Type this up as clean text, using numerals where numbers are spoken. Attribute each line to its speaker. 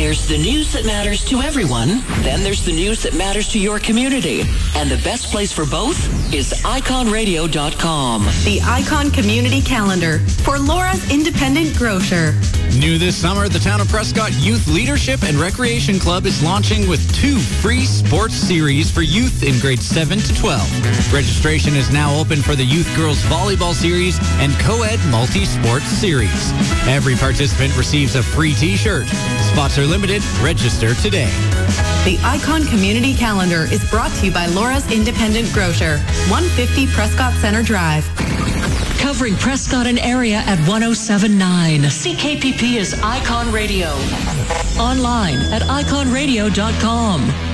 Speaker 1: There's the news that matters to everyone. Then there's the news that matters to your community. And the best place for both is iconradio.com.
Speaker 2: The Icon Community Calendar for Laura's Independent Grocer.
Speaker 3: New this summer, the Town of Prescott Youth Leadership and Recreation Club is launching with 2 free sports series for youth in grades 7 to 12. Registration is now open for the Youth Girls Volleyball Series and Co-Ed Multi-Sports Series. Every participant receives a free t-shirt. Spots are limited. Register today.
Speaker 2: The Icon Community Calendar is brought to you by Laura's Independent Grocer, 150 Prescott Center Drive.
Speaker 1: Covering Prescott and area at 107.9. CKPP is Icon Radio. Online at iconradio.com.